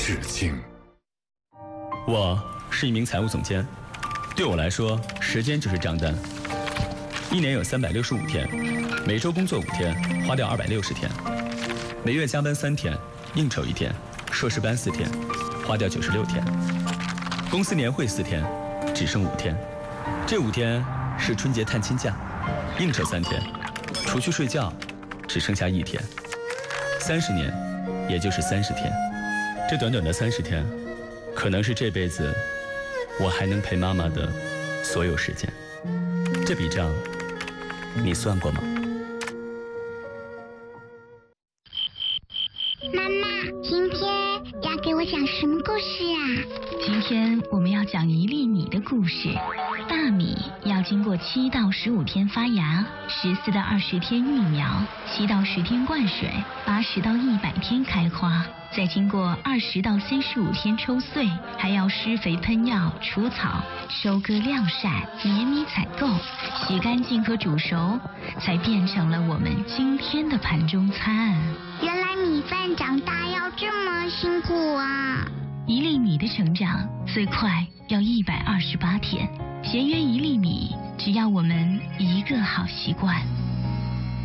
致敬。 我是一名财务总监，对我来说，时间就是账单。一年有365天，每周工作5天，花掉260天；每月加班3天，应酬1天，硕士班4天，花掉96天；公司年会4天，只剩5天。这5天是春节探亲假，应酬3天，除去睡觉，只剩下1天。30年，也就是30天。这短短的30天，可能是这辈子我还能陪妈妈的所有时间。这笔账，你算过吗？ 妈妈，今天要给我讲什么故事啊？ 今天我们要讲一粒米的故事。大米要经过7到15天发芽，14到20天育苗，7到10天灌水，80到100天开花，再经过20到35天抽穗，还要施肥喷药、除草、收割晾晒、碾米采购、洗干净和煮熟，才变成了我们今天的盘中餐。 原来米饭长大要这么辛苦啊！ 一粒米的成长最快要128天，节约一粒米，只要我们一个好习惯。